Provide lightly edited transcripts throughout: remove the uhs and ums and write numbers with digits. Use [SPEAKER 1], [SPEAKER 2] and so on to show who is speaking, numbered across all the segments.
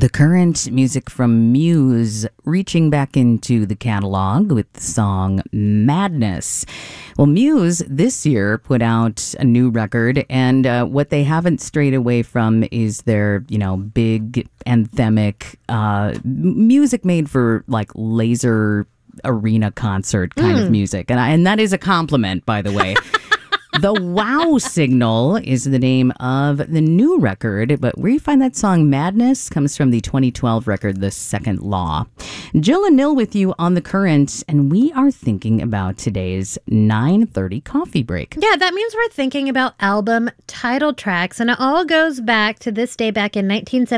[SPEAKER 1] The Current, music from Muse, reaching back into the catalog with the song Madness. Well, Muse this year put out a new record, and what they haven't strayed away from is their, big anthemic music made for like laser arena concert kind of music. And that is a compliment, by the way. The Wow Signal is the name of the new record, but where you find that song Madness comes from the 2012 record, The Second Law. Jill and Nil with you on The Current, and we are thinking about today's 9:30 coffee break.
[SPEAKER 2] Yeah, that means we're thinking about album title tracks, and it all goes back to this day back in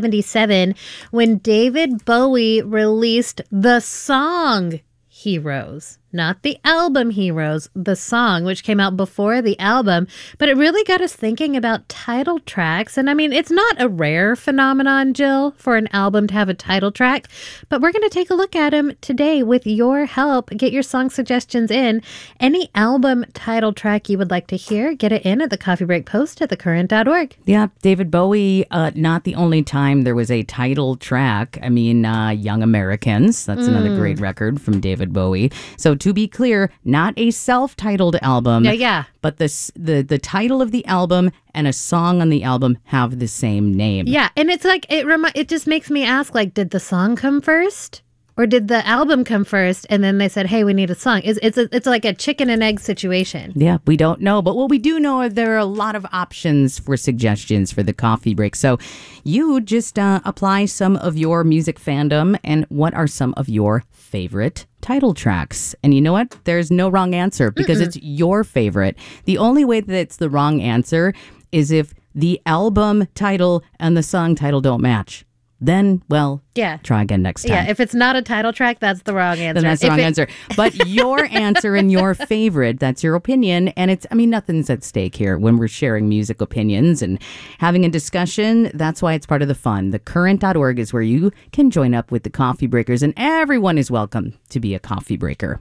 [SPEAKER 2] 1977 when David Bowie released the song Heroes. Not the album Heroes, the song, which came out before the album. But it really got us thinking about title tracks. And I mean, it's not a rare phenomenon, Jill, for an album to have a title track. But we're going to take a look at them today with your help. Get your song suggestions in. Any album title track you would like to hear, get it in at the Coffee Break Post at thecurrent.org.
[SPEAKER 1] Yeah, David Bowie, not the only time there was a title track. I mean, Young Americans, that's another great record from David Bowie. So to be clear, not a self-titled album.
[SPEAKER 2] Yeah.
[SPEAKER 1] But the title of the album and a song on the album have the same name.
[SPEAKER 2] Yeah, and it's like, it just makes me ask, like, did the song come first? Or did the album come first and then they said, hey, we need a song? It's like a chicken and egg situation.
[SPEAKER 1] Yeah, we don't know. But what we do know is there are a lot of options for suggestions for the coffee break. So you just apply some of your music fandom and what are some of your favorite title tracks. And you know what? There's no wrong answer because it's your favorite. The only way that it's the wrong answer is if the album title and the song title don't match. Then, try again next time.
[SPEAKER 2] Yeah, if it's not a title track, that's the wrong answer.
[SPEAKER 1] Then that's the wrong answer. But your answer and your favorite, that's your opinion. And nothing's at stake here when we're sharing music opinions and having a discussion. That's why it's part of the fun. Thecurrent.org is where you can join up with the coffee breakers, and everyone is welcome to be a coffee breaker.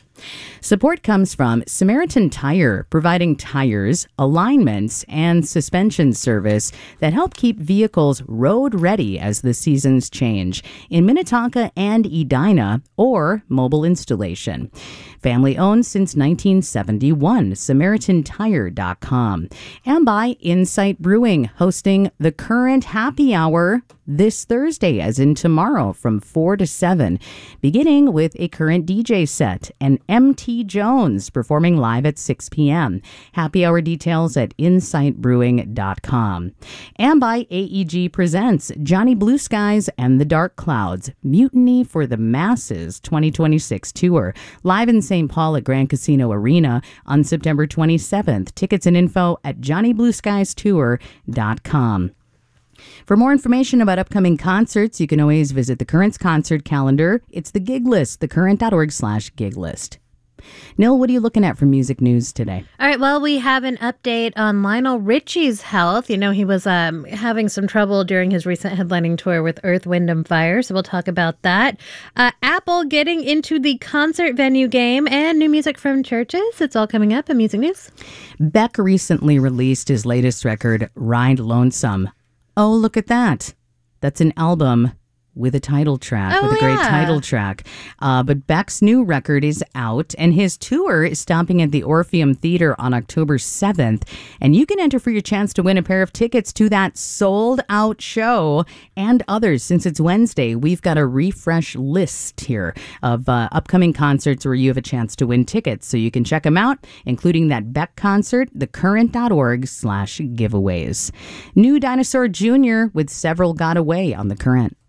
[SPEAKER 1] Support comes from Samaritan Tire, providing tires, alignments, and suspension service that help keep vehicles road ready as the seasons change in Minnetonka and Edina, or mobile installation. Family owned since 1971, SamaritanTire.com. And by Insight Brewing, hosting the Current Happy Hour this Thursday, as in tomorrow, from 4 to 7, beginning with a Current DJ set and MT Jones performing live at 6 p.m. Happy Hour details at insightbrewing.com. And by AEG Presents Johnny Blue Skies and the Dark Clouds, Mutiny for the Masses 2026 tour, live in St. Paul at Grand Casino Arena on September 27th. Tickets and info at johnnyblueskiestour.com. For more information about upcoming concerts, you can always visit The Current's concert calendar. It's the gig list, thecurrent.org/gig list. Nil, what are you looking at for music news today?
[SPEAKER 2] All right, well, we have an update on Lionel Richie's health. You know, he was having some trouble during his recent headlining tour with Earth, Wind & Fire, so we'll talk about that. Apple getting into the concert venue game and new music from churches. It's all coming up in music news.
[SPEAKER 1] Beck recently released his latest record, Ride Lonesome. Oh, look at that. That's an album with a title track, with a great title track. But Beck's new record is out, and his tour is stopping at the Orpheum Theater on October 7th. And you can enter for your chance to win a pair of tickets to that sold-out show and others. Since it's Wednesday, we've got a refresh list here of upcoming concerts where you have a chance to win tickets. So you can check them out, including that Beck concert, thecurrent.org/giveaways. New Dinosaur Jr. with Several Got Away on The Current.